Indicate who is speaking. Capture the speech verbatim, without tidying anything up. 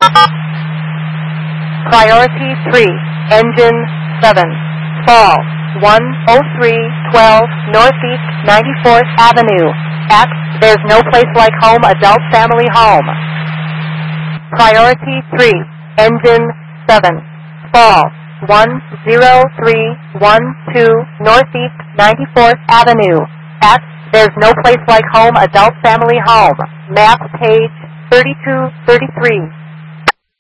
Speaker 1: Priority three, engine seven, fall one oh three twelve Northeast ninety-fourth Avenue, at There's No Place Like Home Adult Family Home. Priority three, engine seven, fall one oh three one two Northeast ninety-fourth Avenue, at There's No Place Like Home Adult Family Home. Map page thirty-two thirty-three.